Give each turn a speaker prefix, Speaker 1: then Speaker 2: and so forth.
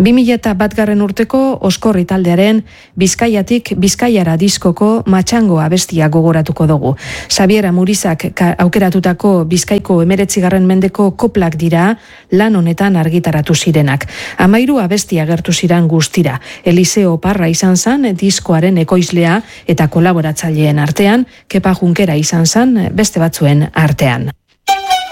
Speaker 1: 2001 urteko Oskorri taldearen Bizkaiatik Bizkaiara diskoko Matxango abestia gogoratuko dugu. Xabier Amurizak aukeratutako Bizkaiko 19. mendeko koplak dira lan honetan argitaratu zirenak. 13 abestia agertu ziren guztira. Eliseo Parra izan zen diskoaren ekoizlea eta kolaboratzaileen artean, Kepa Junkera izan zen beste batzuen artean.